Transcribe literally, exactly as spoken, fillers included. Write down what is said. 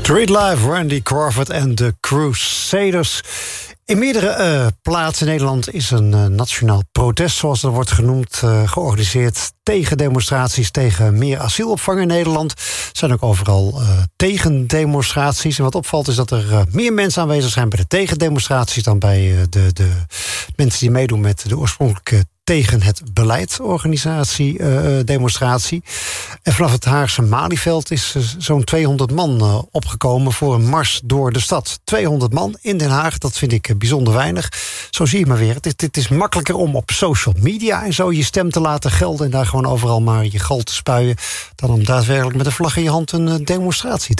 Street Life, Randy Crawford en de Crusaders. In meerdere uh, plaatsen in Nederland is een uh, nationaal protest, zoals dat wordt genoemd, uh, georganiseerd tegen demonstraties, tegen meer asielopvang in Nederland. Er zijn ook overal uh, tegendemonstraties. En wat opvalt is dat er uh, meer mensen aanwezig zijn bij de tegendemonstraties dan bij uh, de, de mensen die meedoen met de oorspronkelijke tegen het beleid organisatie, uh, demonstratie. En vanaf het Haagse Malieveld is uh, zo'n tweehonderd man uh, opgekomen voor een mars door de stad. tweehonderd man in Den Haag, dat vind ik uh, bijzonder weinig. Zo zie je maar weer. Het is, het is makkelijker om op social media en zo je stem te laten gelden en daar gewoon overal maar je gal te spuien, dan om daadwerkelijk met een vlag in je hand een uh, demonstratie te